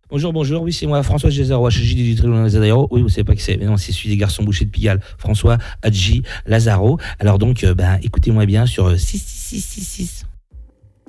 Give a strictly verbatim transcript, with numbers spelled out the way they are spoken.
Bonjour, bonjour, oui, c'est moi, François Gézaro, H J du Tribunal Lazaro. Oui, vous savez pas qui c'est, mais non, c'est celui des garçons bouchés de Pigalle, François Hadji Lazaro. Alors donc, euh, ben, écoutez-moi bien sur euh, six six six six six.